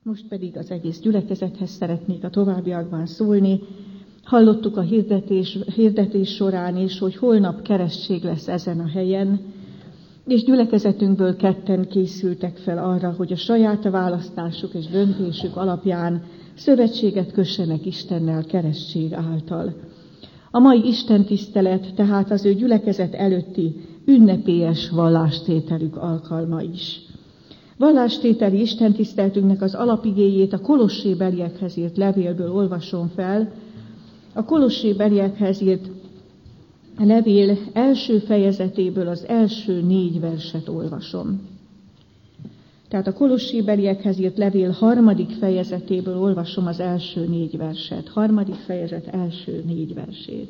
Most pedig az egész gyülekezethez szeretnék a továbbiakban szólni. Hallottuk a hirdetés során is, hogy holnap keresztség lesz ezen a helyen, és gyülekezetünkből 2 készültek fel arra, hogy a saját választásuk és döntésük alapján szövetséget kössenek Istennel keresztség által. A mai istentisztelet tehát az ő gyülekezet előtti ünnepélyes vallástételük alkalma is. Vallástételi istentiszteletünknek az alapigéjét a Kolossébeliekhez írt levélből olvasom fel. A Kolossébeliekhez írt levél első fejezetéből az első 4 verset olvasom. Tehát a Kolossébeliekhez írt levél 3. fejezetéből olvasom az első 4 verset. 3. fejezet első 4 versét.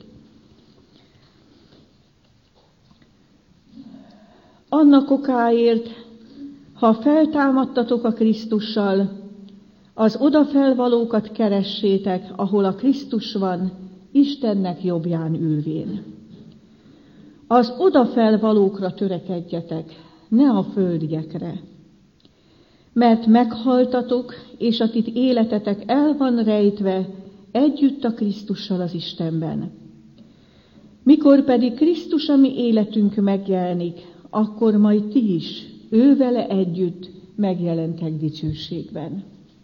Annak okáért, ha feltámadtatok a Krisztussal, az odafelvalókat keressétek, ahol a Krisztus van, Istennek jobbján ülvén. Az odafelvalókra törekedjetek, ne a földiekre. Mert meghaltatok, és a ti életetek el van rejtve együtt a Krisztussal az Istenben. Mikor pedig Krisztus a mi életünk megjelenik, akkor majd ti is ővele együtt megjelentek dicsőségben.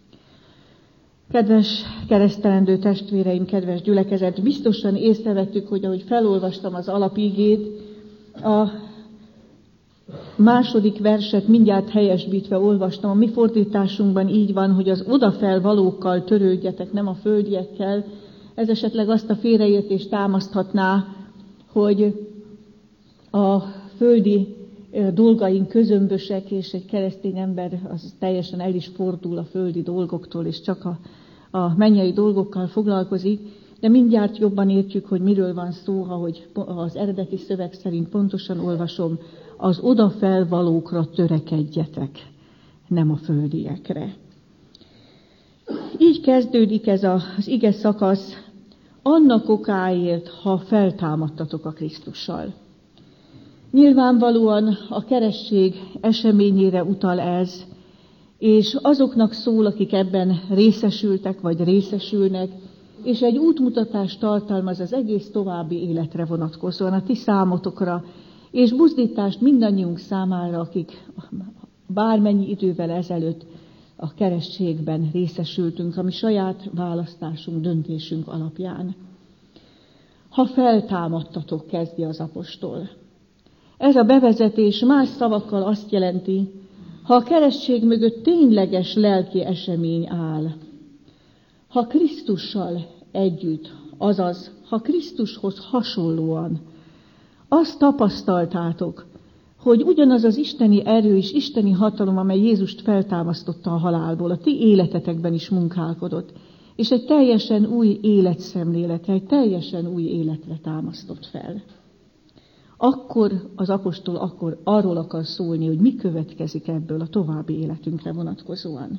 Kedves keresztelendő testvéreim, kedves gyülekezet, biztosan észrevettük, hogy ahogy felolvastam az alapigét, a 2. verset mindjárt helyesbítve olvastam. A mi fordításunkban így van, hogy az odafelvalókkal törődjetek, nem a földiekkel. Ez esetleg azt a félreértést támaszthatná, hogy a földi dolgaink közömbösek, és egy keresztény ember az teljesen el is fordul a földi dolgoktól, és csak a mennyei dolgokkal foglalkozik, de mindjárt jobban értjük, hogy miről van szó, ahogy az eredeti szöveg szerint pontosan olvasom, az odafelvalókra törekedjetek, nem a földiekre. Így kezdődik ez az ige szakasz, annak okáért, ha feltámadtatok a Krisztussal. Nyilvánvalóan a keresztség eseményére utal ez, és azoknak szól, akik ebben részesültek vagy részesülnek, és egy útmutatást tartalmaz az egész további életre vonatkozóan, a ti számotokra, és buzdítást mindannyiunk számára, akik bármennyi idővel ezelőtt a keresztségben részesültünk, ami saját választásunk, döntésünk alapján. Ha feltámadtatok, kezdi az apostol. Ez a bevezetés más szavakkal azt jelenti, ha a keresztség mögött tényleges lelki esemény áll, ha Krisztussal együtt, azaz, ha Krisztushoz hasonlóan azt tapasztaltátok, hogy ugyanaz az isteni erő és isteni hatalom, amely Jézust feltámasztotta a halálból, a ti életetekben is munkálkodott, és egy teljesen új életszemléletre, egy teljesen új életre támasztott fel. Akkor az apostol arról akar szólni, hogy mi következik ebből a további életünkre vonatkozóan.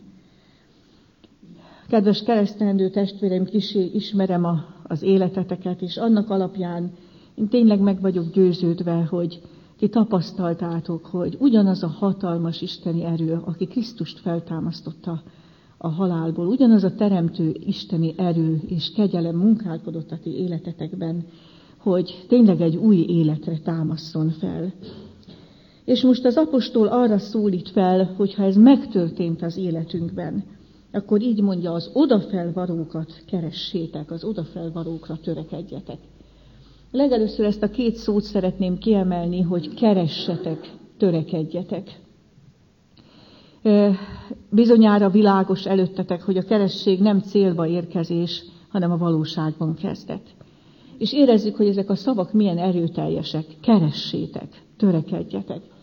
Kedves keresztelendő testvéreim, kissé ismerem az életeteket, és annak alapján én tényleg meg vagyok győződve, hogy ti tapasztaltátok, hogy ugyanaz a hatalmas isteni erő, aki Krisztust feltámasztotta a halálból, ugyanaz a teremtő isteni erő és kegyelem munkálkodott a ti életetekben, hogy tényleg egy új életre támasszon fel. És most az apostol arra szólít fel, hogy ha ez megtörtént az életünkben, akkor így mondja, az odafelvalókat keressétek, az odafelvalókra törekedjetek. Legelőször ezt a 2 szót szeretném kiemelni, hogy keressetek, törekedjetek. Bizonyára világos előttetek, hogy a keresztség nem célba érkezés, hanem a valóságban kezdet. És érezzük, hogy ezek a szavak milyen erőteljesek. Keressétek, törekedjetek.